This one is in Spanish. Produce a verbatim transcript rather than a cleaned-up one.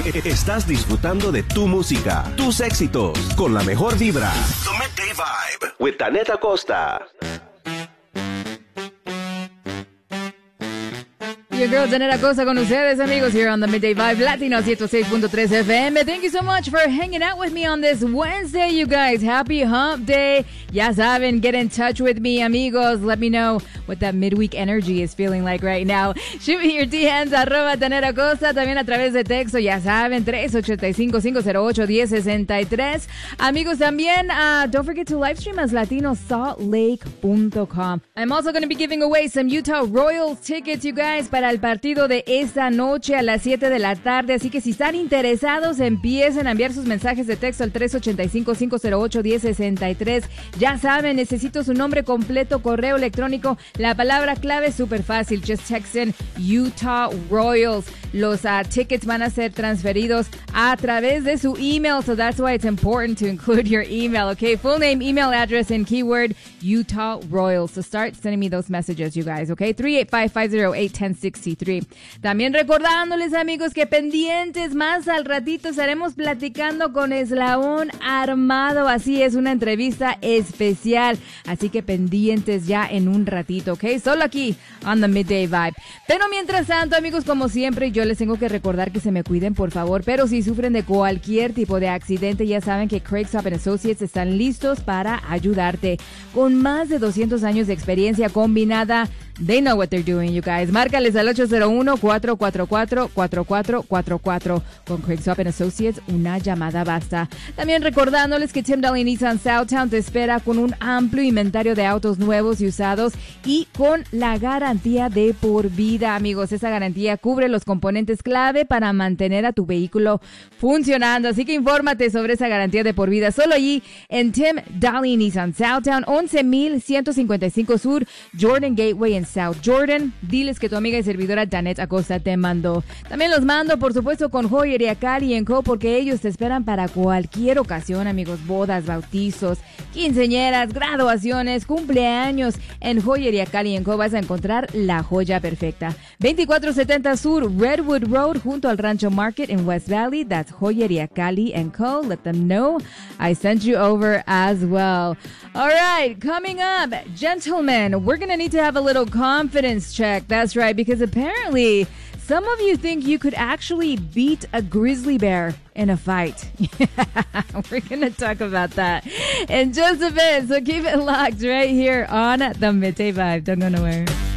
Estás disfrutando de tu música, tus éxitos, con la mejor vibra. The Midday Vibe with Danette Acosta. Your girl Danette Acosta con ustedes, amigos, here on the Midday Vibe, Latino ciento seis punto tres F M. Thank you so much for hanging out with me on this Wednesday, you guys. Happy Hump Day. Ya saben, get in touch with me, amigos. Let me know what that midweek energy is feeling like right now. Shoot me your D Ms, arroba Danette Acosta, también a través de texto, ya saben, tres ocho cinco, cinco cero ocho, uno cero seis tres. Amigos, también, uh, don't forget to live stream us, latino salt lake punto com. I'm also going to be giving away some Utah Royals tickets, you guys, para el partido de esta noche a las siete de la tarde. Así que si están interesados, empiecen a enviar sus mensajes de texto al tres ocho cinco, cinco cero ocho, uno cero seis tres. Ya saben, necesito su nombre completo, correo electrónico, la palabra clave, súper fácil. Just text in Utah Royals. Los uh, tickets van a ser transferidos a través de su email, so that's why it's important to include your email, okay? Full name, email address, and keyword Utah Royals. So start sending me those messages, you guys, okay? three eight five, five oh eight, one oh six three. También recordándoles, amigos, que pendientes, más al ratito estaremos platicando con Eslabón Armado. Así es, una entrevista especial. Así que pendientes ya en un ratito, ¿ok? Solo aquí, on the Midday Vibe. Pero mientras tanto, amigos, como siempre, yo les tengo que recordar que se me cuiden, por favor. Pero si sufren de cualquier tipo de accidente, ya saben que Craig Stop and Associates están listos para ayudarte. Con más de doscientos años de experiencia combinada, they know what they're doing, you guys. Márcales al ocho cero uno, cuatro cuatro cuatro, cuatro cuatro cuatro cuatro. Con Craig Stop and Associates, una llamada basta. También recordándoles que Tim Daly Nissan Southtown te espera con un amplio inventario de autos nuevos y usados y con la garantía de por vida, amigos. Esa garantía cubre los componentes clave para mantener a tu vehículo funcionando. Así que infórmate sobre esa garantía de por vida solo allí en Tim Daly Nissan Southtown, once mil ciento cincuenta y cinco Sur, Jordan Gateway en South Jordan. Diles que tu amiga y servidora Danette Acosta te mandó. También los mando, por supuesto, con Joyería Cali and Co, porque ellos te esperan para cualquier ocasión, amigos. Bodas, bautizos, quinceañeras, graduaciones, cumpleaños. En Joyería Cali and Co vas a encontrar la joya perfecta. veinticuatro setenta Sur, Redwood Road, junto al Rancho Market in West Valley. That's Joyería Cali and Co. Let them know I sent you over as well. All right, coming up, gentlemen, we're going to need to have a little confidence check. That's right, because apparently some of you think you could actually beat a grizzly bear in a fight. We're going to talk about that in just a bit. So keep it locked right here on the Midday Vibe. Don't go nowhere.